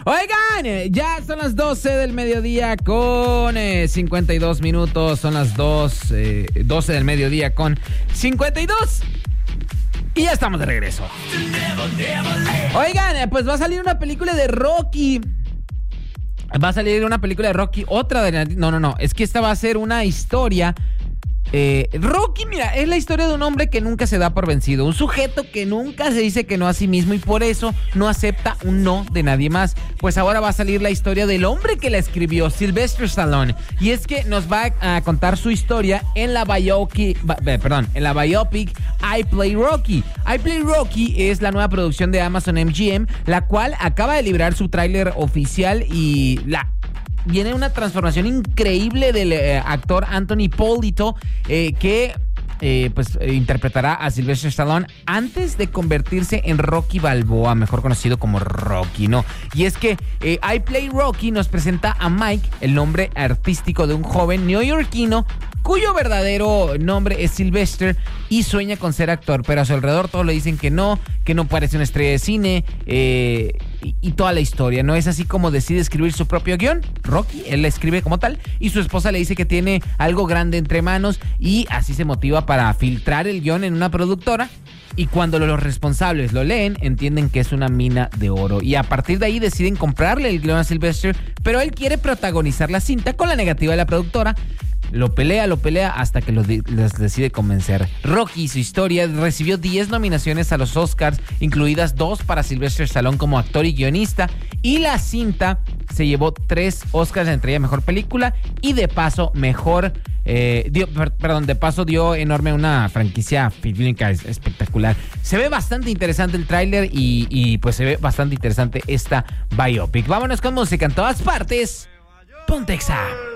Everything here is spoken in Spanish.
Oigan, ya son las 12 del mediodía con 52 minutos. Son las 12 del mediodía con 52. Y ya estamos de regreso. Oigan, pues va a salir una película de Rocky. Otra de... No. Es que esta va a ser una historia... Rocky, mira, es la historia de un hombre que nunca se da por vencido. Un sujeto que nunca se dice que no a sí mismo y por eso no acepta un no de nadie más. Pues ahora va a salir la historia del hombre que la escribió, Sylvester Stallone. Y es que nos va a contar su historia en la biopic I Play Rocky. I Play Rocky es la nueva producción de Amazon MGM, la cual acaba de librar su tráiler oficial y viene una transformación increíble del actor Anthony Polito, que interpretará a Sylvester Stallone antes de convertirse en Rocky Balboa, mejor conocido como Rocky, ¿no? Y es que I Play Rocky nos presenta a Mike, el nombre artístico de un joven neoyorquino cuyo verdadero nombre es Sylvester y sueña con ser actor, pero a su alrededor todos le dicen que no parece una estrella de cine, y toda la historia, ¿no? Es así como decide escribir su propio guión, Rocky, él la escribe como tal, y su esposa le dice que tiene algo grande entre manos, y así se motiva para filtrar el guión en una productora, y cuando los responsables lo leen, entienden que es una mina de oro, y a partir de ahí deciden comprarle el guión a Sylvester, pero él quiere protagonizar la cinta con la negativa de la productora. Lo pelea hasta que los decide convencer. Rocky y su historia recibió 10 nominaciones a los Oscars, incluidas 2 para Sylvester Stallone como actor y guionista, y la cinta se llevó 3 Oscars, entre ellas mejor película y de paso dio enorme una franquicia fílmica espectacular. Se ve bastante interesante el tráiler y pues se ve bastante interesante esta biopic. Vámonos con música en todas partes. Ponte Exa.